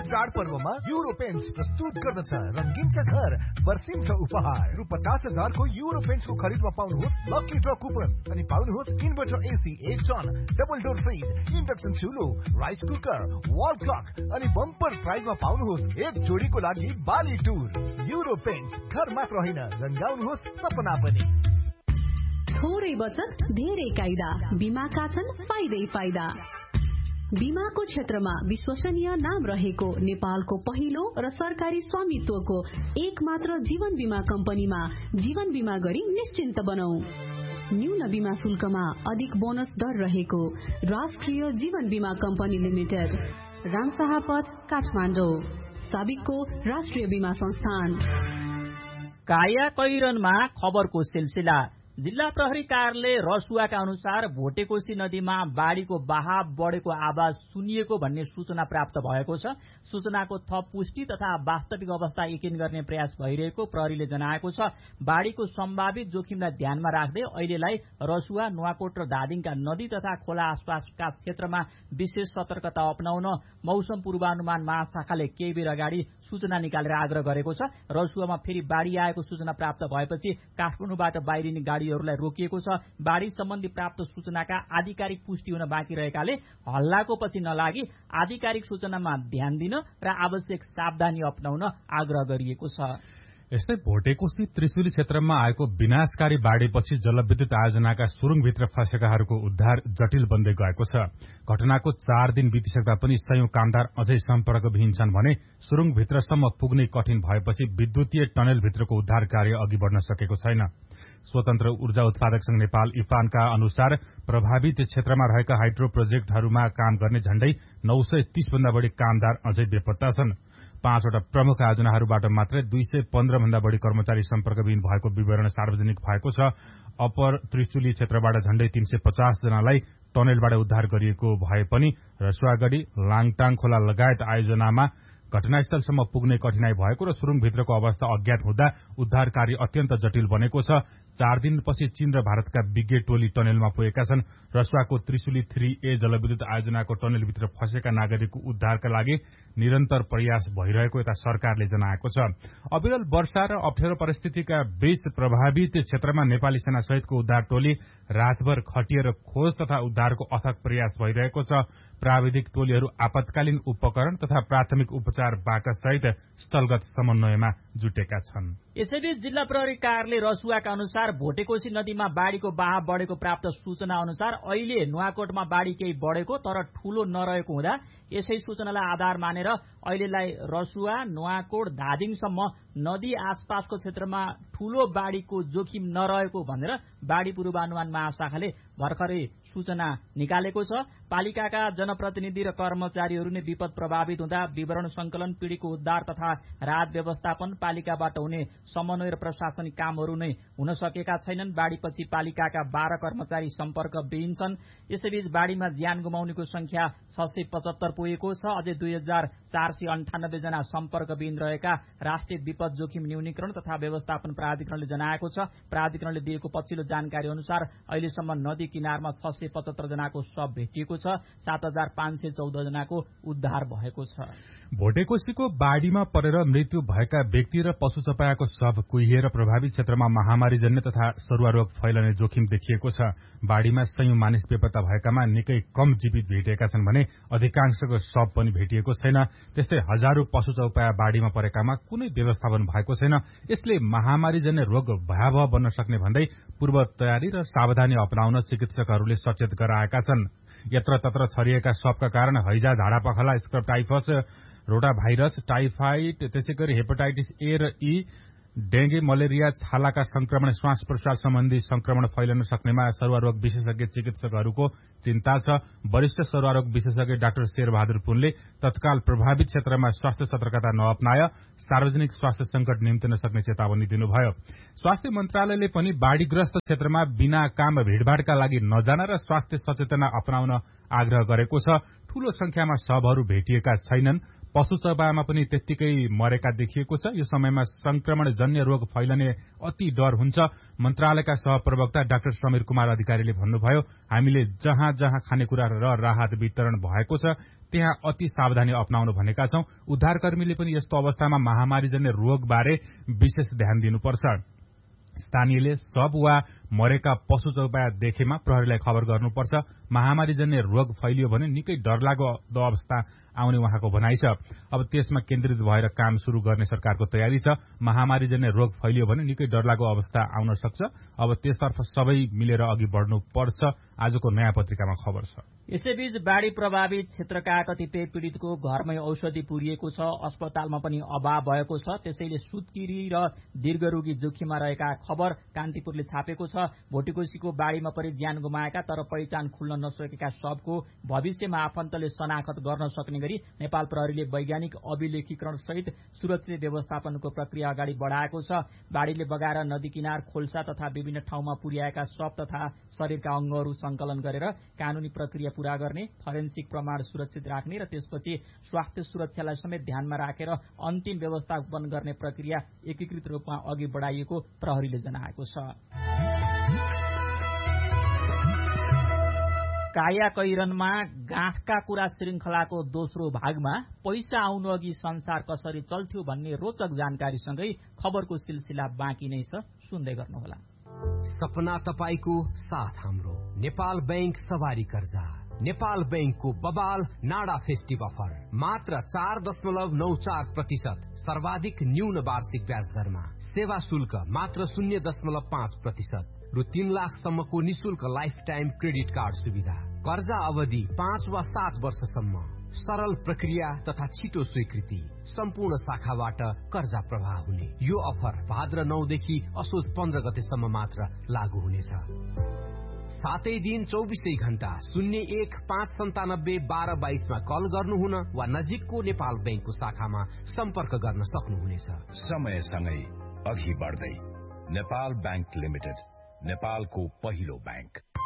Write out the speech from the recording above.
चाडपर्वमा euro paints प्रस्तुत गर्दछ रंगीन छ घर बर्सिन्छ उपहार रु 50,000 को युरो पेन्ट्स को खरिदमा पाउनुहोस् लकी ड्र कुपन अनि पाउनुहोस् inverter AC 1 ton double door fridge induction चुलो rice cooker wall clock अनि बम्पर प्राइजमा पाउनुहोस् एक जोडीको लागि बाली टुर युरो पेन्ट्स घर मात्र होइन रंगाउनुहोस् सपना पनि। थोरै बचत धेरै कायदा बीमाका छन् फाइदै फाइदा। बीमाको क्षेत्रमा विश्वसनीय नाम रहेको नेपालको पहिलो र सरकारी स्वामित्वको एक मात्र जीवन बीमा कम्पनीमा जीवन बीमा गरी निश्चिन्त बनौ। न्यून बीमा शुल्कमा अधिक बोनस दर रहेको राष्ट्रिय जीवन बीमा कम्पनी लिमिटेड, रामशाहपथ, काठमाडौँ। साबिकको राष्ट्रिय बीमा संस्थान। काया कैरनमा खबरको सिलसिला। जिल्ला प्रहरी कार्यालय रसुवाका अनुसार भोटेकोशी नदीमा बाढीको बहाव बढेको आवाज सुनिएको भन्ने सूचना प्राप्त भएको छ। सूचनाको थप पुष्टि तथा वास्तविक अवस्था यकिन गर्ने प्रयास भइरहेको प्रहरीले जनाएको छ। बाढीको सम्भावित जोखिमलाई ध्यानमा राख्दै अहिलेलाई रसुवा, नुवाकोट र धादिङका नदी तथा खोला आसपासका क्षेत्रमा विशेष सतर्कता अपनाउन मौसम पूर्वानुमान महाशाखाले केही बेर अगाडि सूचना निकालेर आग्रह गरेको छ। रसुवामा फेरि बाढी आएको सूचना प्राप्त भएपछि काठमाडौँबाट बाहिरिने गाडीहरूलाई रोकिएको छ। बाढी सम्बन्धी प्राप्त सूचनाका आधिकारिक पुष्टि हुन बाँकी रहेकाले हल्लाको पछि नलागी आधिकारिक सूचनामा ध्यान दिन र आवश्यक सावधानी अपनाउन आग्रह गरिएको छ। यस्तै भोटेकोशी त्रिशुली क्षेत्रमा आएको विनाशकारी बाढीपछि जलविद्युत आयोजनाका सुरुङभित्र फँसेकाहरूको उद्धार जटिल बन्दै गएको छ। घटनाको 4 दिन बितिसक्दा पनि सयौं कामदार अझै सम्पर्कविहीन छन् भने सुरुङभित्रसम्म पुग्नै कठिन भएपछि विद्युतीय टनेलभित्रको उद्धार कार्य अघि बढ्न सकेको छैन। स्वतन्त्र ऊर्जा उत्पादक संघ नेपाल इफानका अनुसार प्रभावित क्षेत्रमा रहेका हाइड्रो प्रोजेक्टहरूमा काम गर्ने झण्डै 930 भन्दा बढी कामदार अझै बेपत्ता छन्। 5 वटा प्रमुख आयोजनाहरूबाट मात्रै 215 भन्दा बढी कर्मचारी सम्पर्कविहीन भएको विवरण सार्वजनिक भएको छ। अप्पर त्रिशुली क्षेत्रबाट झण्डै 350 जनालाई टनेलबाट उद्धार गरिएको भए पनि रसुवागढी, लाङटाङ खोला लगायत आयोजनामा घटनास्थलसम्म पुग्ने कठिनाई भएको र सुरुङभित्रको अवस्था अज्ञात हुँदा उद्धार कार्य अत्यन्त जटिल बनेको छ। 4 दिनपछि चीन र भारतका विज्ञ टोली टनेलमा पुगेका छन्। रसुवाको त्रिशुली 3A जलविद्युत आयोजनाको टनेलभित्र फँसेका नागरिकको उद्धारका लागि निरन्तर प्रयास भइरहेको यता सरकारले जनाएको छ। अविरल वर्षा र अप्ठ्यारो परिस्थितिका बीच प्रभावित क्षेत्रमा नेपाली सेना सहितको उद्धार टोली रातभर खटिएर खोज तथा उद्धारको अथक प्रयास भइरहेको छ। प्राविधिक टोलीहरू आपतकालीन उपकरण तथा प्राथमिक उपचार बाकस सहित स्थलगत समन्वयमा जुटेका छन्। यसैबीच जिल्ला प्रहरी कार्यालय रसुवाका अनुसार भोटेकोशी नदीमा बाढीको बहाव बढेको प्राप्त सूचना अनुसार अहिले नुवाकोटमा बाढी केही बढेको तर ठूलो नरहेको हुँदा यसै सूचनालाई आधार मानेर अहिलेलाई रसुवा, नुवाकोट, धादिङसम्म नदी आसपासको क्षेत्रमा ठूलो बाढीको जोखिम नरहेको भनेर बाढी पूर्वानुमान महाशाखाले भर्खरै सूचना निकालेको छ। पालिकाका जनप्रतिनिधि र कर्मचारीहरू नै विपद प्रभावित हुँदा विवरण संकलन, पीडितको उद्धार तथा राहत व्यवस्थापन, पालिकाबाट हुने समन्वय र प्रशासनिक कामहरू नै हुन सकेका छैनन्। बाढीपछि पालिकाका 12 कर्मचारी सम्पर्कविहीन छन्। यसैबीच बाढीमा ज्यान गुमाउनेको संख्या 675 पुगेको छ। अझै 2498 जना सम्पर्कविहीन रहेका राष्ट्रिय विपद जोखिम न्यूनीकरण तथा व्यवस्थापन प्राधिकरणले जनाएको छ। प्राधिकरणले दिएको पछिल्लो जानकारी अनुसार अहिलेसम्म नदी किनारमा 675 जनाको शव भेटिएको छ। 7514 जनाको उद्धार भएको छ। भोटेकोशीको बाढीमा परेर मृत्यु भएका व्यक्ति र पशु चपायाको शव कुहिएर प्रभावित क्षेत्रमा महामारीजन्य तथा सरुवा रोग फैलने जोखिम देखिएको छ। बाढीमा सयौं मानिस बेपत्ता भएकामा निकै कम जीवित भेटिएका छन् भने अधिकांशको शव पनि भेटिएको छैन। त्यस्तै हजारौं पशु चौपाया बाढीमा परेकामा कुनै व्यवस्थापन भएको छैन। यसले महामारीजन्य रोग भयावह बन्न सक्ने भन्दै पूर्व तयारी र सावधानी अपनाउन चिकित्सकहरूले सचेत गराएका छन्। यत्रतत्र छरिएका शवका कारण हैजा, झाडा पखाला, स्क्रब टाइफस, रोटा भाइरस, टाइफाइड, त्यसैगरी हेपाटाइटिस ए र ई, डेंगी, मलेरिया, छालाका संक्रमण, श्वास प्रश्वास सम्बन्धी संक्रमण फैलन सक्नेमा सरुवा रोग विशेषज्ञ चिकित्सकहरूको चिन्ता छ। वरिष्ठ सरुवा रोग विशेषज्ञ डाक्टर शेरबहादुर पुनले तत्काल प्रभावित क्षेत्रमा स्वास्थ्य सतर्कता नअपनाय सार्वजनिक स्वास्थ्य संकट निम्तिन सक्ने चेतावनी दिनुभयो। स्वास्थ्य मन्त्रालयले पनि बाढीग्रस्त क्षेत्रमा बिना काम भीड़भाड़का लागि नजान र स्वास्थ्य सचेतना अपनाउन आग्रह गरेको छ। ठूलो संख्यामा शवहरू भेटिएका छैनन्। पशु चौपायामा पनि त्यत्तिकै मरेका देखिएको छ। यो समयमा संक्रमणजन्य रोग फैलने अति डर हुन्छ। मन्त्रालयका सहप्रवक्ता डाक्टर समीर कुमार अधिकारीले भन्नुभयो, हामीले जहाँ जहाँ खानेकुरा र राहत वितरण भएको छ त्यहाँ अति सावधानी अपनाउनु भनेका छौं। उद्धारकर्मीले पनि यस्तो अवस्थामा महामारीजन्य रोगबारे विशेष ध्यान दिनुपर्छ। स्थानीयले शव वा मरेका पशु चौपाया देखेमा प्रहरीलाई खबर गर्नुपर्छ। महामारीजन्य रोग फैलियो भने निकै डरलाग्दो अवस्था आउने उहाँको भनाइ छ। अब त्यसमा केन्द्रित भएर काम शुरू गर्ने सरकारको तयारी छ। महामारीजन्य रोग फैलियो भने निकै डरलाग्दो अवस्था आउन सक्छ। अब त्यसतर्फ सबै मिलेर अघि बढ्नु पर्छ। आजको नयाँ पत्रिकामा खबर छ। यसैबीच बाढ़ी प्रभावित क्षेत्रका कतिपय पीड़ितको घरमै औषधि पुरिएको छ, अस्पतालमा पनि अभाव भएको छ। त्यसैले सुत्केरी र दीर्घरोगी जोखिममा रहेका खबर कान्तिपुरले छापेको छ। भोटेकोशीको बाढ़ीमा परि ज्यान गुमाएका तर पहिचान खुल्न नसकेका शवको भविष्यमा आफन्तले शनाखत गर्न सक्ने गरी नेपाल प्रहरीले वैज्ञानिक अभिलेखीकरण सहित सुरक्षित व्यवस्थापनको प्रक्रिया अगाडि बढ़ाएको छ। बाढ़ीले बगाएर नदी किनार, खोल्सा तथा विभिन्न ठाउँमा पुर्याएका शव तथा शरीरका अंगहरू संकलन गरेर कानूनी प्रक्रिया पूरा गर्ने, फरेन्सिक प्रमाण सुरक्षित राख्ने र त्यसपछि स्वास्थ्य सुरक्षालाई समेत ध्यानमा राखेर अन्तिम व्यवस्थापन गर्ने प्रक्रिया एकीकृत रूपमा अघि बढ़ाइएको प्रहरीले जनाएको छ। काया कैरनमा गाँठका कुरा श्रृंखलाको दोस्रो भागमा पैसा आउनु अघि संसार कसरी चल्थ्यो भन्ने रोचक जानकारीसँगै खबरको सिलसिला बाँकी नै छ, सुन्दै गर्नुहोला। सपना तपाईको साथ हाम्रो नेपाल बैंक सवारी कर्जा। नेपाल बैंकको बबाल नाडा फेस्टिभ अफर मात्र 4.94% सर्वाधिक न्यून वार्षिक ब्याज दरमा, सेवा शुल्क मात्र 0.5% रु 3 लाखसम्मको निशुल्क लाइफ टाइम क्रेडिट कार्ड सुविधा, कर्जा अवधि 5 वा 7 वर्षसम्म, सरल प्रक्रिया तथा छिटो स्वीकृति, सम्पूर्ण शाखाबाट कर्जा प्रवाह हुने। यो अफर भाद्र 9 देखि असोज 15 गतेसम्म मात्र लागू हुनेछ। 7 दिन 24 घण्टा 01-597-1222 मा कल गर्नुहुन वा नजिकको नेपाल बैंकको शाखामा सम्पर्क गर्न सक्नुहुनेछ। समयसँगै अघि बढ्दै नेपाल बैंक लिमिटेड, नेपालको पहिलो बैंक।